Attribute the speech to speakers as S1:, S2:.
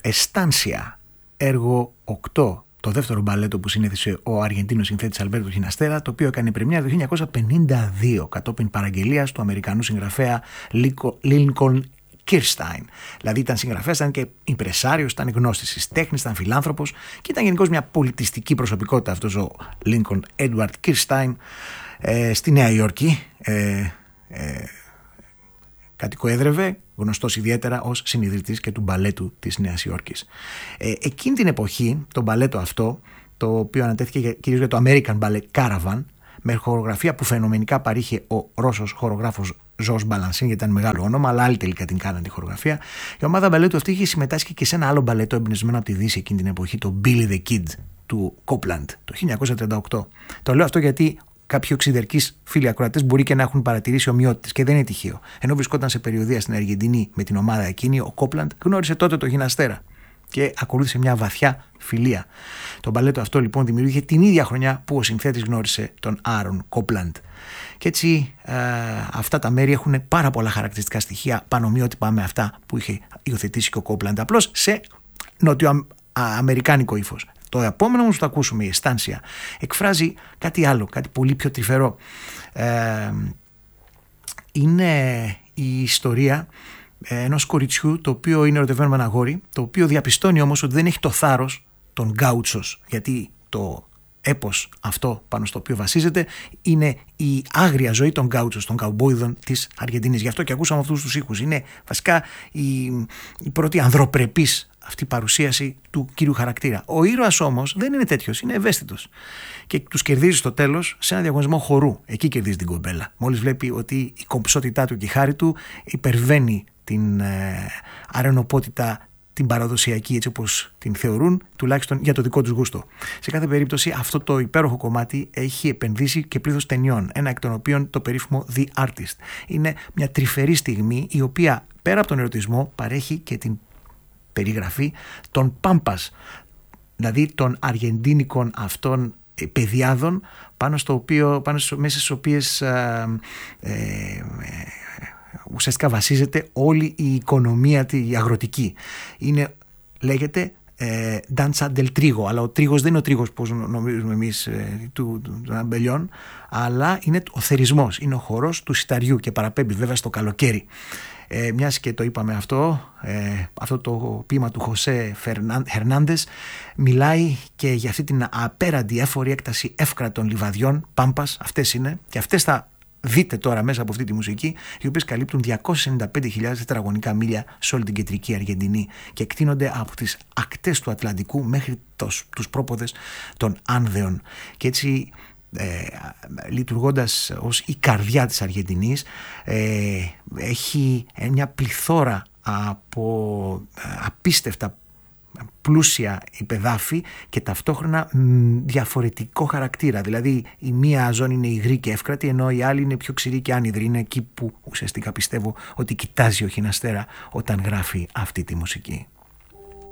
S1: Εστάνσια, έργο 8, το δεύτερο μπαλέτο που συνέθεσε ο Αργεντίνος συνθέτης Αλμπέρτο Χιναστέρα, το οποίο έκανε πρεμιέρα το 1952 κατόπιν παραγγελίας του Αμερικανού συγγραφέα Lincoln Kirstein. Δηλαδή ήταν συγγραφέας, ήταν και ιμπρεσάριος, ήταν γνώστης της τέχνης, ήταν φιλάνθρωπος και ήταν γενικώς μια πολιτιστική προσωπικότητα αυτός ο Lincoln Edward Kirstein. Στη Νέα Υόρκη κατοικοέδρευε, γνωστός ιδιαίτερα ως συνιδρυτής και του μπαλέτου της Νέας Υόρκης. Εκείνη την εποχή το μπαλέτο αυτό, το οποίο ανατέθηκε κυρίως για το American Ballet Caravan, με χορογραφία που φαινομενικά παρήχε ο Ρώσος χορογράφος Ζος Μπαλανσίν, γιατί ήταν μεγάλο όνομα, αλλά άλλοι τελικά την κάναν τη χορογραφία. Η ομάδα μπαλέτου αυτή είχε συμμετάσχει και σε ένα άλλο μπαλέτο εμπνευσμένο από τη Δύση εκείνη την εποχή, το Billy the Kid του Copland το 1938. Το λέω αυτό γιατί κάποιοι οξυδερκείς φίλοι ακροατές μπορεί και να έχουν παρατηρήσει ομοιότητες και δεν είναι τυχαίο. Ενώ βρισκόταν σε περιοδεία στην Αργεντινή με την ομάδα εκείνη, ο Copland γνώρισε τότε το Χιναστέρα και ακολούθησε μια βαθιά φιλία. Το μπαλέτο αυτό λοιπόν δημιουργήθηκε την ίδια χρονιά που ο συνθέτης γνώρισε τον Άρον Κόπλαντ. Και έτσι αυτά τα μέρη έχουν πάρα πολλά χαρακτηριστικά στοιχεία πανομοιότυπα με αυτά που είχε υιοθετήσει και ο Κόπλαντ, απλώς σε νοτιοαμερικάνικο ύφος. Το επόμενο όμως που θα ακούσουμε, η Εστάνσια, εκφράζει κάτι άλλο, κάτι πολύ πιο τρυφερό. Είναι η ιστορία ενός κοριτσιού το οποίο είναι ερωτευμένο με ένα αγόρι, το οποίο διαπιστώνει όμως ότι δεν έχει το θάρρος των γκάουτσος, γιατί το έπος αυτό πάνω στο οποίο βασίζεται είναι η άγρια ζωή των γκάουτσος, των καουμπόιδων της Αργεντινής. Γι' αυτό και ακούσαμε αυτούς τους ήχους. Είναι βασικά η πρώτη ανδροπρεπής αυτή η παρουσίαση του κύριου χαρακτήρα. Ο ήρωας όμως δεν είναι τέτοιος, είναι ευαίσθητος. Και τους κερδίζει στο τέλος σε ένα διαγωνισμό χορού. Εκεί κερδίζει την κομπέλα. Μόλις βλέπει ότι η κομψότητά του και η χάρη του υπερβαίνει την αρενοπότητα, την παραδοσιακή έτσι όπως την θεωρούν, τουλάχιστον για το δικό τους γούστο. Σε κάθε περίπτωση αυτό το υπέροχο κομμάτι έχει επενδύσει και πλήθος ταινιών, ένα εκ των οποίων το περίφημο The Artist. Είναι μια τρυφερή στιγμή η οποία πέρα από τον ερωτισμό παρέχει και την περιγραφή των πάμπας, δηλαδή των αργεντίνικων αυτών παιδιάδων μέσα στις οποίες ουσιαστικά βασίζεται όλη η οικονομία η αγροτική. Λέγεται danza del trigo, αλλά ο τρίγος δεν είναι ο τρίγος που νομίζουμε εμείς των αμπελιών, αλλά είναι ο θερισμός, είναι ο χορός του σιταριού και παραπέμπει βέβαια στο καλοκαίρι. Μιας και το είπαμε αυτό το ποίημα του Χωσέ Χερνάντες μιλάει και για αυτή την απέραντη έφορη έκταση εύκρατων λιβαδιών, πάμπας, αυτές είναι, και αυτές θα δείτε τώρα μέσα από αυτή τη μουσική, οι οποίες καλύπτουν 295.000 τετραγωνικά μίλια σε όλη την κεντρική Αργεντινή και εκτείνονται από τις ακτές του Ατλαντικού μέχρι τους πρόποδες των Άνδεων. Και έτσι λειτουργώντας ως η καρδιά της Αργεντινής, έχει μια πληθώρα από απίστευτα πλούσια υπεδάφη και ταυτόχρονα διαφορετικό χαρακτήρα. Δηλαδή η μία ζώνη είναι υγρή και εύκρατη, ενώ η άλλη είναι πιο ξηρή και άνυδρη. Είναι εκεί που ουσιαστικά πιστεύω ότι κοιτάζει ο Χιναστέρα όταν γράφει αυτή τη μουσική.